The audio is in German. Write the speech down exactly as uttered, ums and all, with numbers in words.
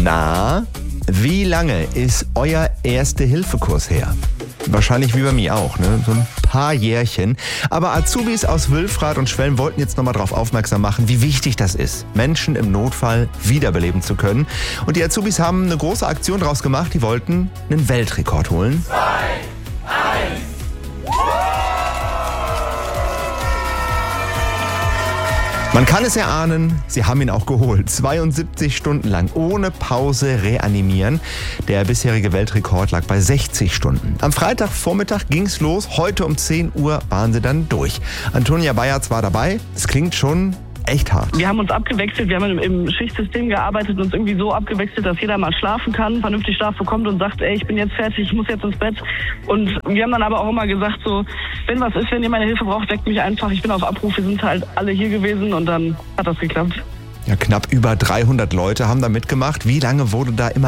Na, wie lange ist euer Erste-Hilfe-Kurs her? Wahrscheinlich wie bei mir auch, ne? So ein paar Jährchen. Aber Azubis aus Wülfrath und Schwelm wollten jetzt nochmal darauf aufmerksam machen, wie wichtig das ist, Menschen im Notfall wiederbeleben zu können. Und die Azubis haben eine große Aktion draus gemacht. Die wollten einen Weltrekord holen. Zwei, eins. Man kann es erahnen, sie haben ihn auch geholt. zweiundsiebzig Stunden lang ohne Pause reanimieren. Der bisherige Weltrekord lag bei sechzig Stunden. Am Freitagvormittag ging's los. Heute um zehn Uhr waren sie dann durch. Antonia Bayerz war dabei. Es klingt schon echt hart. Wir haben uns abgewechselt, wir haben im Schichtsystem gearbeitet und uns irgendwie so abgewechselt, dass jeder mal schlafen kann, vernünftig Schlaf bekommt und sagt, ey, ich bin jetzt fertig, ich muss jetzt ins Bett. Und wir haben dann aber auch immer gesagt, so, wenn was ist, wenn ihr meine Hilfe braucht, weckt mich einfach. Ich bin auf Abruf, wir sind halt alle hier gewesen und dann hat das geklappt. Ja, knapp über dreihundert Leute haben da mitgemacht. Wie lange wurde da immer